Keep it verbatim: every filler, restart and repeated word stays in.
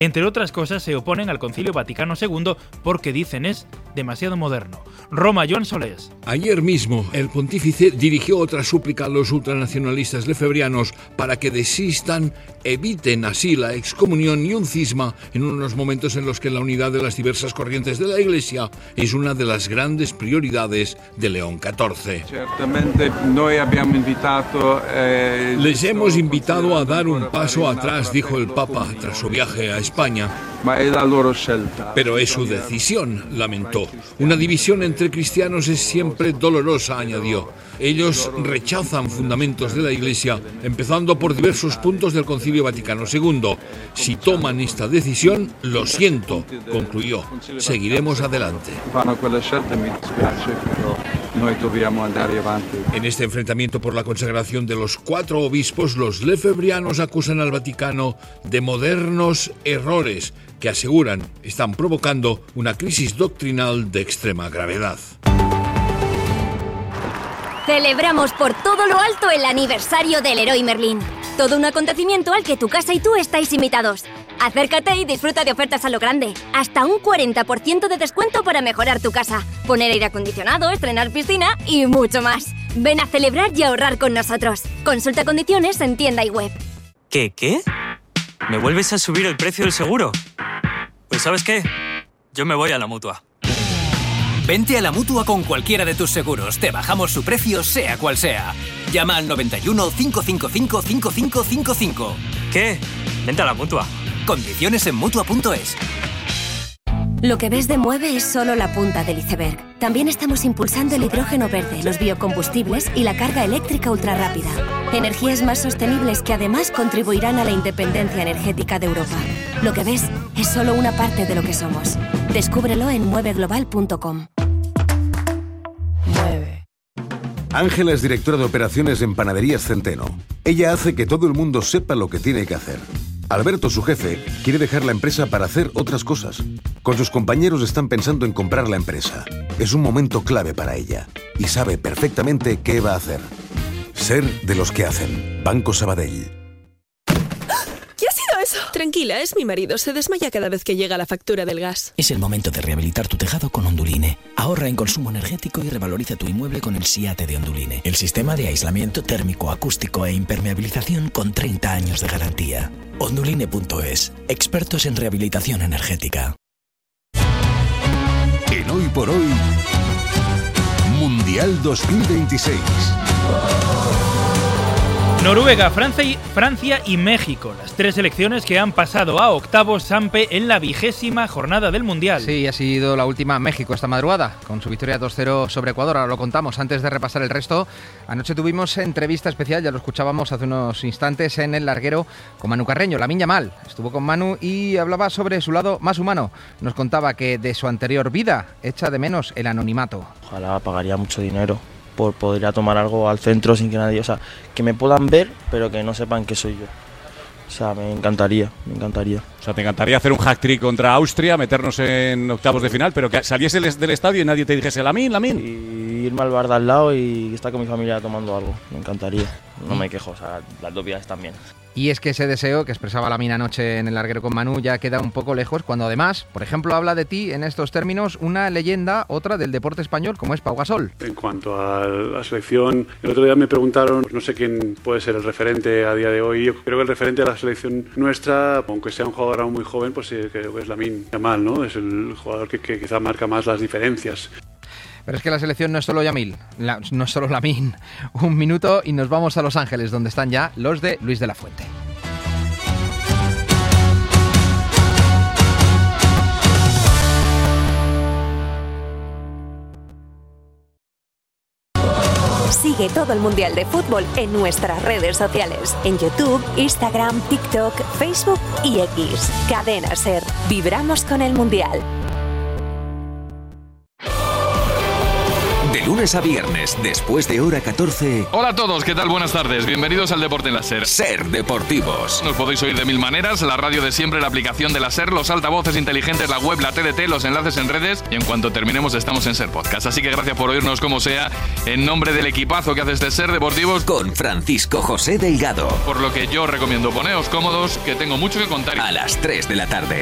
Entre otras cosas, se oponen al Concilio Vaticano segundo porque dicen es demasiado moderno. Roma, Joan Solés. Ayer mismo, el pontífice dirigió otra súplica a los ultranacionalistas lefebrianos para que desistan, eviten así la excomunión y un cisma en unos momentos en los que la unidad de las diversas corrientes de la Iglesia es una de las grandes prioridades de León catorce. Certamente noi abbiamo invitato, eh, Les hemos invitado a dar un paso atrás, dijo el Papa tras su viaje a España. Pero es su decisión, lamentó. Una división entre cristianos es siempre dolorosa, añadió. Ellos rechazan fundamentos de la Iglesia, empezando por diversos puntos del Concilio Vaticano segundo. Si toman esta decisión, lo siento, concluyó. Seguiremos adelante. En este enfrentamiento por la consagración de los cuatro obispos, los lefebrianos acusan al Vaticano de modernos errores que aseguran están provocando una crisis doctrinal de extrema gravedad. Celebramos por todo lo alto el aniversario del Leroy Merlin. Todo un acontecimiento al que tu casa y tú estáis invitados. Acércate y disfruta de ofertas a lo grande. Hasta un cuarenta por ciento de descuento para mejorar tu casa, poner aire acondicionado, estrenar piscina y mucho más. Ven a celebrar y ahorrar con nosotros. Consulta condiciones en tienda y web. ¿Qué, qué? ¿Me vuelves a subir el precio del seguro? Pues ¿sabes qué? Yo me voy a la Mutua. Vente a la Mutua con cualquiera de tus seguros. Te bajamos su precio, sea cual sea. Llama al noventa y uno, cinco cinco cinco, cinco cinco cinco cinco. ¿Qué? Vente a la Mutua. Condiciones en Mutua punto es. Lo que ves de Mueve es solo la punta del iceberg. También estamos impulsando el hidrógeno verde, los biocombustibles y la carga eléctrica ultrarrápida. Energías más sostenibles que además contribuirán a la independencia energética de Europa. Lo que ves es solo una parte de lo que somos. Descúbrelo en mueve global punto com. Mueve. Ángela es directora de operaciones en Panaderías Centeno. Ella hace que todo el mundo sepa lo que tiene que hacer. Alberto, su jefe, quiere dejar la empresa para hacer otras cosas. Con sus compañeros están pensando en comprar la empresa. Es un momento clave para ella y sabe perfectamente qué va a hacer. Ser de los que hacen. Banco Sabadell. ¿Qué ha sido eso? Tranquila, es mi marido. Se desmaya cada vez que llega la factura del gas. Es el momento de rehabilitar tu tejado con Onduline. Ahorra en consumo energético y revaloriza tu inmueble con el SIATE de Onduline. El sistema de aislamiento térmico, acústico e impermeabilización con treinta años de garantía. Onduline punto es. Expertos en rehabilitación energética. En Hoy por Hoy, Mundial dos mil veintiséis. Noruega, Francia y, Francia y México, las tres selecciones que han pasado a octavos Sampe en la vigésima jornada del Mundial. Sí, ha sido la última México esta madrugada, con su victoria dos cero sobre Ecuador. Ahora lo contamos. Antes de repasar el resto, anoche tuvimos entrevista especial, ya lo escuchábamos hace unos instantes en El Larguero, con Manu Carreño, Lamine Yamal. Estuvo con Manu y hablaba sobre su lado más humano. Nos contaba que de su anterior vida echa de menos el anonimato. Ojalá pagaría mucho dinero por poder ir a tomar algo al centro sin que nadie, o sea, que me puedan ver, pero que no sepan que soy yo. O sea, me encantaría, me encantaría. O sea, te encantaría hacer un hat-trick contra Austria, meternos en octavos de final, pero que saliese del estadio y nadie te dijese Lamine, Lamine. Y irme al bar de al lado y estar con mi familia tomando algo, me encantaría. No me quejo, o sea, las dos vidas también. Y es que ese deseo que expresaba Lamine anoche en El Larguero con Manu ya queda un poco lejos cuando además, por ejemplo, habla de ti en estos términos una leyenda, otra del deporte español, como es Pau Gasol. En cuanto a la selección, el otro día me preguntaron, no sé quién puede ser el referente a día de hoy. Yo creo que el referente de la selección nuestra, aunque sea un jugador aún muy joven, pues sí, creo que es Lamine Yamal, ¿no? Es el jugador que, que quizá marca más las diferencias. Pero es que la selección no es solo Yamil, la, no es solo Lamine. Un minuto y nos vamos a Los Ángeles, donde están ya los de Luis de la Fuente. Sigue todo el Mundial de Fútbol en nuestras redes sociales. En YouTube, Instagram, TikTok, Facebook y X. Cadena SER. Vibramos con el Mundial. De lunes a viernes, después de hora catorce. Hola a todos, ¿qué tal? Buenas tardes. Bienvenidos al Deporte en la SER. SER Deportivos. Nos podéis oír de mil maneras, la radio de siempre, la aplicación de la SER, los altavoces inteligentes, la web, la T D T, los enlaces en redes, y en cuanto terminemos estamos en SER Podcast. Así que gracias por oírnos como sea, en nombre del equipazo que hace este SER Deportivos. Con Francisco José Delgado. Por lo que yo recomiendo, poneos cómodos, que tengo mucho que contar. A las tres de la tarde.